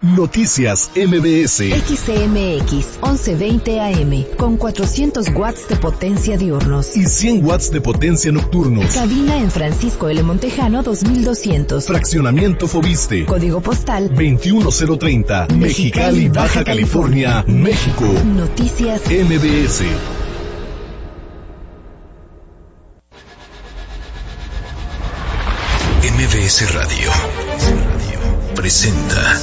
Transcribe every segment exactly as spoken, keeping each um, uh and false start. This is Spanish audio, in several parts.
Noticias M B S. X C M X once veinte A M con cuatrocientos watts de potencia diurnos y cien watts de potencia nocturnos. Cabina en Francisco L. Montejano dos mil doscientos. Fraccionamiento Fobiste. Código postal veintiuno cero treinta. Mexicali, Baja California, México. Noticias M B S. M B S Radio presenta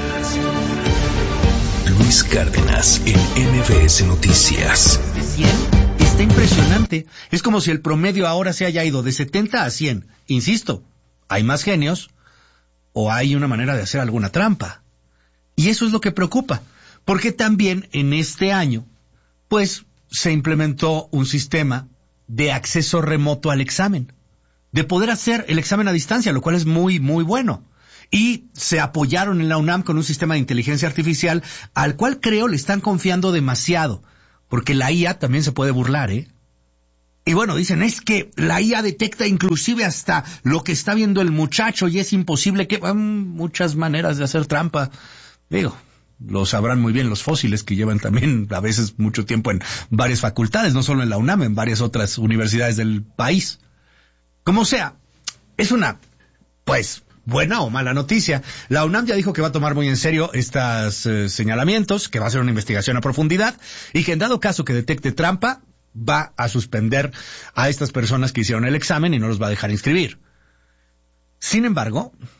Luis Cárdenas en M B S Noticias. cien está impresionante. Es como si el promedio ahora se haya ido de setenta a cien. Insisto, hay más genios o hay una manera de hacer alguna trampa. Y eso es lo que preocupa, porque también en este año, pues, se implementó un sistema de acceso remoto al examen, de poder hacer el examen a distancia, lo cual es muy, muy bueno. Y se apoyaron en la UNAM con un sistema de inteligencia artificial al cual creo le están confiando demasiado, porque la I A también se puede burlar, ¿eh? Y bueno, dicen, es que la I A detecta inclusive hasta lo que está viendo el muchacho y es imposible que... Um, muchas maneras de hacer trampa. Digo, lo sabrán muy bien los fósiles que llevan también a veces mucho tiempo en varias facultades, no solo en la UNAM, en varias otras universidades del país. Como sea, es una, pues... buena o mala noticia. La UNAM ya dijo que va a tomar muy en serio estos eh, señalamientos, que va a hacer una investigación a profundidad y que en dado caso que detecte trampa, va a suspender a estas personas que hicieron el examen y no los va a dejar inscribir. Sin embargo,